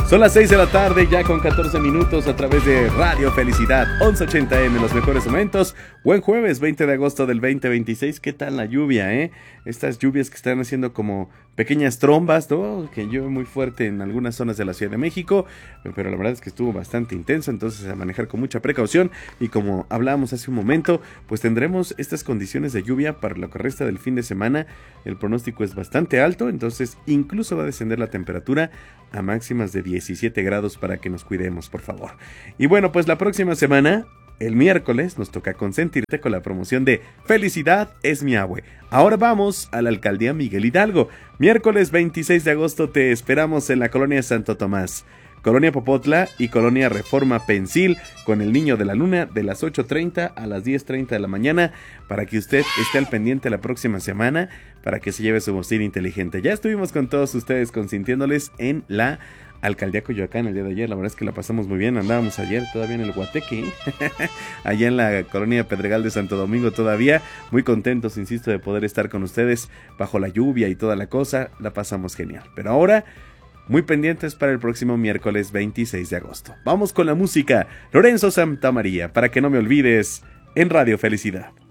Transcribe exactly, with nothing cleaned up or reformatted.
Son las seis de la tarde, ya con catorce minutos a través de Radio Felicidad, once ochenta eme, los mejores momentos. Buen jueves, veinte de agosto del veinte veintiséis. ¿Qué tal la lluvia, eh? Estas lluvias que están haciendo como pequeñas trombas, ¿no? Que llueve muy fuerte en algunas zonas de la Ciudad de México, pero la verdad es que estuvo bastante intenso, entonces a manejar con mucha precaución. Y como hablábamos hace un momento, pues tendremos estas condiciones de lluvia para lo que resta del fin de semana. El pronóstico es bastante alto, entonces incluso va a descender la temperatura a máximas de diecisiete grados para que nos cuidemos, por favor. Y bueno, pues la próxima semana, el miércoles, nos toca consentirte con la promoción de Felicidad es mi abue. Ahora vamos a la alcaldía Miguel Hidalgo. Miércoles veintiséis de agosto te esperamos en la colonia Santo Tomás, Colonia Popotla y Colonia Reforma Pensil, con el Niño de la Luna de las ocho treinta a las diez treinta de la mañana, para que usted esté al pendiente la próxima semana, para que se lleve su bocina inteligente. Ya estuvimos con todos ustedes consintiéndoles en la Alcaldía Coyoacán el día de ayer. La verdad es que la pasamos muy bien. Andábamos ayer todavía en el Guateque, allá en la colonia Pedregal de Santo Domingo todavía. Muy contentos, insisto, de poder estar con ustedes bajo la lluvia y toda la cosa. La pasamos genial. Pero ahora, muy pendientes para el próximo miércoles veintiséis de agosto. Vamos con la música. Lorenzo Santamaría, para que no me olvides, en Radio Felicidad.